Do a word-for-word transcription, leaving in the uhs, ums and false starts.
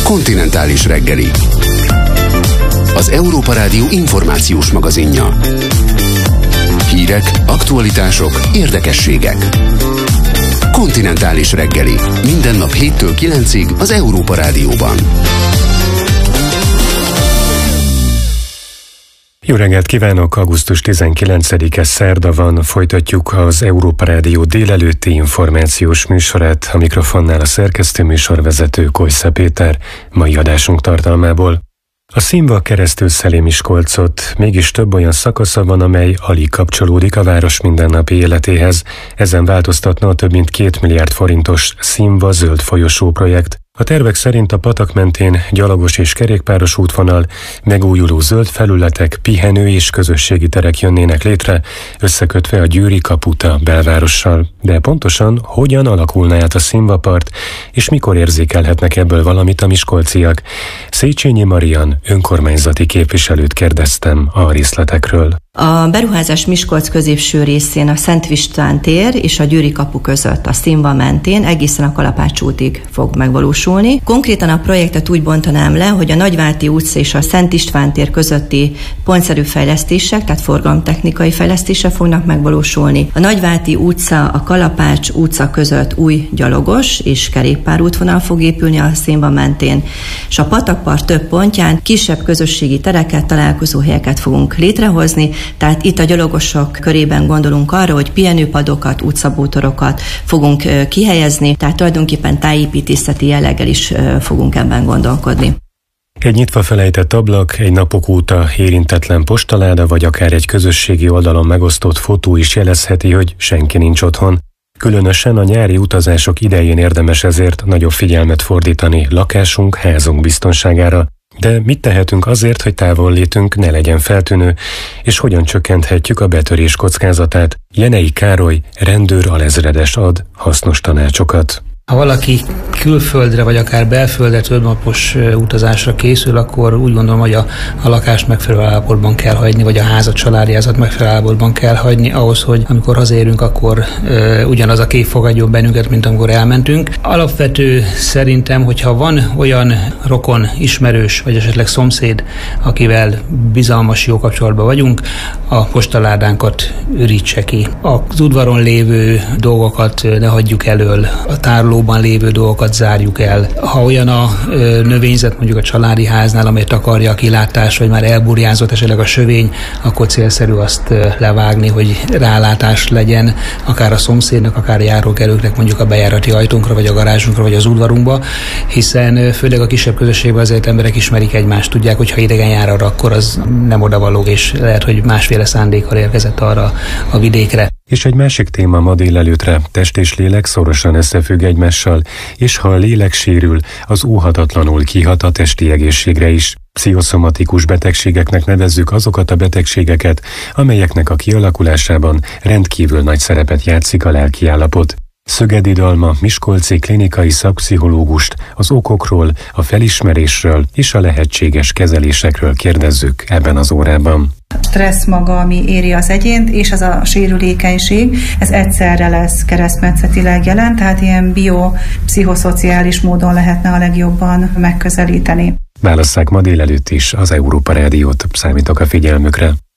Kontinentális reggeli. Az Európa Rádió információs magazinja. Hírek, aktualitások, érdekességek. Kontinentális reggeli. Minden nap héttől kilencig az Európa Rádióban. Jó reggelt kívánok! augusztus tizenkilencedike szerda van, folytatjuk az Európa Rádió délelőtti információs műsorát, a mikrofonnál a szerkesztő műsorvezető Kojsza Péter, mai adásunk tartalmából. A Színva keresztül Szelé-Miskolcot, mégis több olyan szakasza van, amely alig kapcsolódik a város mindennapi életéhez. Ezen változtatna a több mint két milliárd forintos Színva zöld folyosó projekt. A tervek szerint a patak mentén gyalogos és kerékpáros útvonal, megújuló zöld felületek, pihenő és közösségi terek jönnének létre, összekötve a Győri kaput a belvárossal. De pontosan hogyan alakulna át a Színvapart, és mikor érzékelhetnek ebből valamit a miskolciak? Széchenyi Marian önkormányzati képviselőt kérdeztem a részletekről. A beruházás Miskolc középső részén a Szent István tér és a Győri kapu között a Színva mentén egészen a Kalapács útig fog megvalósulni. Konkrétan a projektet úgy bontanám le, hogy a Nagyvárti utca és a Szent István tér közötti pontszerű fejlesztések, tehát forgalomtechnikai fejlesztések fognak megvalósulni. A Nagyvárti utca, a Kalapács utca között új gyalogos és kerékpárútvonal fog épülni a Színva mentén, és a patakpart több pontján kisebb közösségi tereket, találkozóhelyeket fogunk létrehozni. Tehát itt a gyalogosok körében gondolunk arra, hogy pihenőpadokat, utcabútorokat fogunk kihelyezni, tehát tulajdonképpen tájépítészeti jelleggel is fogunk ebben gondolkodni. Egy nyitva felejtett ablak, egy napok óta érintetlen postaláda, vagy akár egy közösségi oldalon megosztott fotó is jelezheti, hogy senki nincs otthon. Különösen a nyári utazások idején érdemes ezért nagyobb figyelmet fordítani lakásunk, házunk biztonságára. De mit tehetünk azért, hogy távollétünk ne legyen feltűnő, és hogyan csökkenthetjük a betörés kockázatát? Jenei Károly, rendőr alezredes ad hasznos tanácsokat. Ha valaki külföldre vagy akár belföldre többnapos utazásra készül, akkor úgy gondolom, hogy a, a lakást megfelelő állapotban kell hagyni, vagy a házat, családjázat megfelelő állapotban kell hagyni, ahhoz, hogy amikor hazérünk, akkor e, ugyanaz a kép fogadjon bennünket, mint amikor elmentünk. Alapvető szerintem, hogyha van olyan rokon, ismerős, vagy esetleg szomszéd, akivel bizalmas, jó kapcsolatban vagyunk, a postaládánkat ürítse ki. Az udvaron lévő dolgokat ne hagyjuk elől, a tárolóban lévő dolgokat zárjuk el. Ha olyan a ö, növényzet, mondjuk a családi háznál, amelyet akarja a kilátás, vagy már elburjánzott esetleg a sövény, akkor célszerű azt ö, levágni, hogy rálátás legyen, akár a szomszédnak, akár a járókelőknek, mondjuk a bejárati ajtónkra, vagy a garázsunkra, vagy az udvarunkba, hiszen ö, főleg a kisebb közösségben azért emberek ismerik egymást, tudják, hogy ha idegen jár arra, akkor az nem odavaló, és lehet, hogy másféle szándékkal érkezett arra a vidékre. És egy másik téma ma délelőtre, test és lélek szorosan összefügg egymással, és ha a lélek sérül, az óhatatlanul kihat a testi egészségre is. Pszichoszomatikus betegségeknek nevezzük azokat a betegségeket, amelyeknek a kialakulásában rendkívül nagy szerepet játszik a lelki állapot. Szögedi Dalma miskolci klinikai szakpszichológust az okokról, a felismerésről és a lehetséges kezelésekről kérdezzük ebben az órában. A stressz maga, ami éri az egyént, és az a sérülékenység, ez egyszerre lesz keresztmetszetileg jelen, tehát ilyen biopszichoszociális módon lehetne a legjobban megközelíteni. Válasszák ma délelőtt is az Európa Rádiót, számítok a figyelmükre.